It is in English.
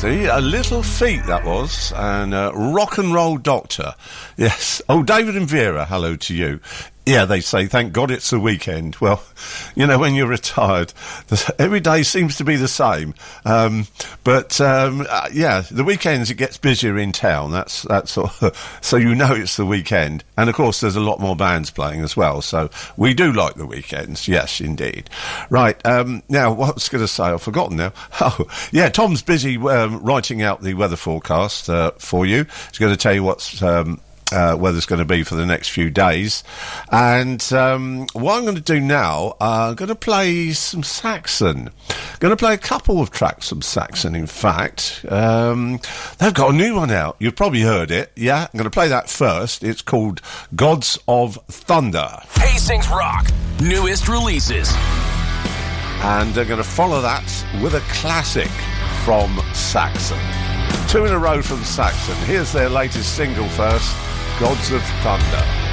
See, a Little Feat that was, and Rock and Roll Doctor. Yes. Oh, David and Vera, hello to you. Yeah, they say, thank God it's the weekend. Well, you know, when you're retired, every day seems to be the same. But the weekends it gets busier in town. That's so you know it's the weekend. And of course, there's a lot more bands playing as well. So we do like the weekends. Yes, indeed. Right. Now, what I was going to say, I've forgotten now. Oh, yeah, Tom's busy writing out the weather forecast for you. He's going to tell you what's weather's going to be for the next few days. And what I'm going to do now, I'm going to play some Saxon. I'm going to play a couple of tracks from Saxon, in fact. They've got a new one out. You've probably heard it. Yeah, I'm going to play that first. It's called Gods of Thunder. Hastings Rock, newest releases. And they're going to follow that with a classic from Saxon. 2 in a row from Saxon. Here's their latest single first, Gods of Thunder.